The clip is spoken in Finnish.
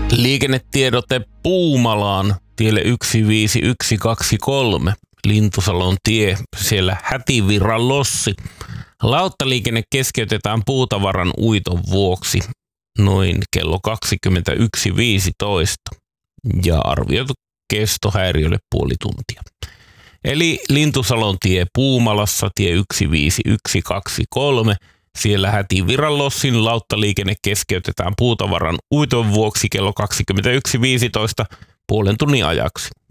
Liikennetiedote Puumalaan tielle 15123, Lintusalon tie, siellä Hätivirran lossi. Lauttaliikenne keskeytetään puutavaran uiton vuoksi noin kello 21.15 ja arvioitu kesto häiriölle puoli tuntia. Eli Lintusalon tie Puumalassa, tie 15123, siellä Hätivirran lossin lauttaliikenne keskeytetään puutavaran uiton vuoksi kello 21.15 puolen tunnin ajaksi.